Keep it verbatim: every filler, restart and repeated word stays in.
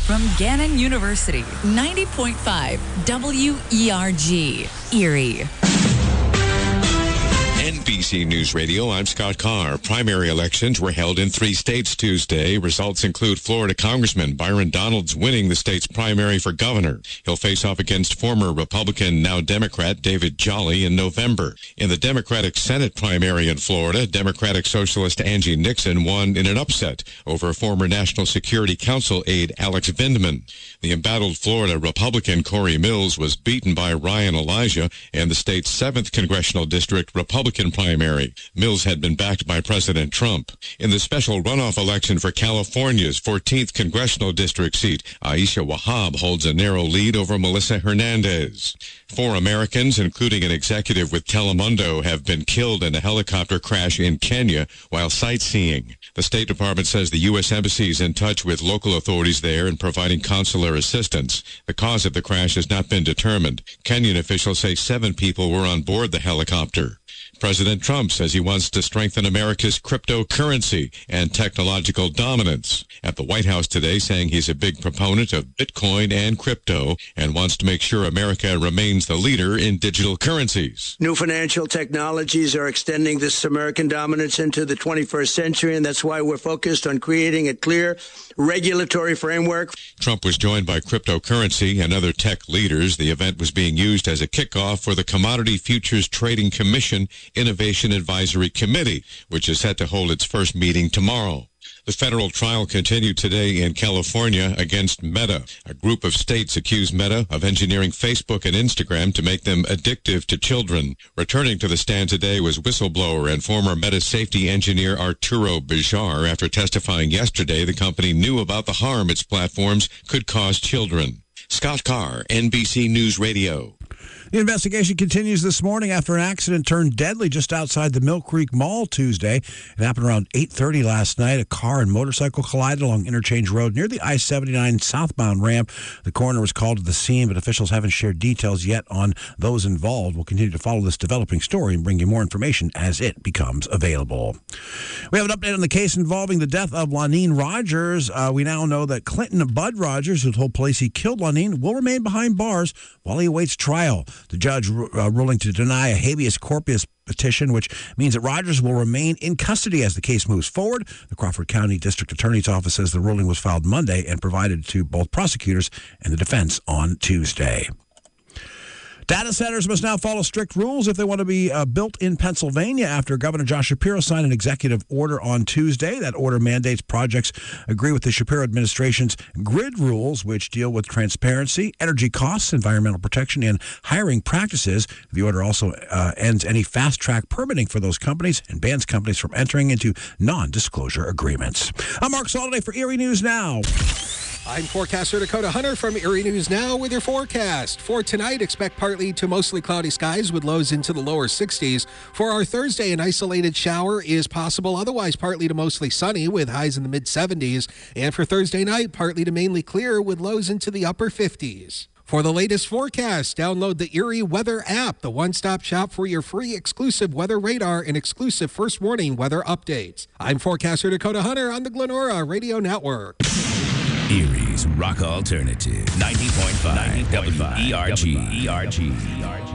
from Gannon University, ninety point five W E R G, Erie. N B C News Radio, I'm Scott Carr. Primary elections were held in three states Tuesday. Results include Florida Congressman Byron Donalds winning the state's primary for governor. He'll face off against former Republican, now Democrat, David Jolly in November. In the Democratic Senate primary in Florida, Democratic Socialist Angie Nixon won in an upset over former National Security Council aide Alex Vindman. The embattled Florida Republican Corey Mills was beaten by Ryan Elijah in the state's seventh Congressional District Republican primary. Mills had been backed by President Trump. In the special runoff election for California's fourteenth Congressional District seat, Aisha Wahab holds a narrow lead over Melissa Hernandez. Four Americans, including an executive with Telemundo, have been killed in a helicopter crash in Kenya while sightseeing. The State Department says the U S Embassy is in touch with local authorities there and providing consular assistance. The cause of the crash has not been determined. Kenyan officials say seven people were on board the helicopter. President Trump says he wants to strengthen America's cryptocurrency and technological dominance. At the White House today, saying he's a big proponent of Bitcoin and crypto and wants to make sure America remains the leader in digital currencies. New financial technologies are extending this American dominance into the twenty-first century, and that's why we're focused on creating a clear regulatory framework. Trump was joined by cryptocurrency and other tech leaders. The event was being used as a kickoff for the Commodity Futures Trading Commission Innovation Advisory Committee, which is set to hold its first meeting tomorrow. The federal trial continued today in California against Meta. A group of states accused Meta of engineering Facebook and Instagram to make them addictive to children. Returning to the stand today was whistleblower and former Meta safety engineer Arturo Bejar after testifying yesterday the company knew about the harm its platforms could cause children. Scott Carr, N B C News Radio. The investigation continues this morning after an accident turned deadly just outside the Mill Creek Mall Tuesday. It happened around eight thirty last night. A car and motorcycle collided along Interchange Road near the I seventy-nine southbound ramp. The coroner was called to the scene, but officials haven't shared details yet on those involved. We'll continue to follow this developing story and bring you more information as it becomes available. We have an update on the case involving the death of Lonene Rogers. Uh, we now know that Clinton Bud Rogers, who told police he killed Lonene, will remain behind bars while he awaits trial. The judge uh, ruling to deny a habeas corpus petition, which means that Rogers will remain in custody as the case moves forward. The Crawford County District Attorney's Office says the ruling was filed Monday and provided to both prosecutors and the defense on Tuesday. Data centers must now follow strict rules if they want to be uh, built in Pennsylvania after Governor Josh Shapiro signed an executive order on Tuesday. That order mandates projects agree with the Shapiro administration's grid rules, which deal with transparency, energy costs, environmental protection, and hiring practices. The order also uh, ends any fast-track permitting for those companies and bans companies from entering into non-disclosure agreements. I'm Mark Soliday for Erie News Now. I'm forecaster Dakota Hunter from Erie News Now with your forecast. For tonight, expect partly to mostly cloudy skies with lows into the lower sixties. For our Thursday, an isolated shower is possible, otherwise partly to mostly sunny with highs in the mid seventies. And for Thursday night, partly to mainly clear with lows into the upper fifties. For the latest forecast, download the Erie Weather app, the one-stop shop for your free exclusive weather radar and exclusive first warning weather updates. I'm forecaster Dakota Hunter on the Glenora Radio Network. Erie's Rock Alternative, ninety point five W E R G.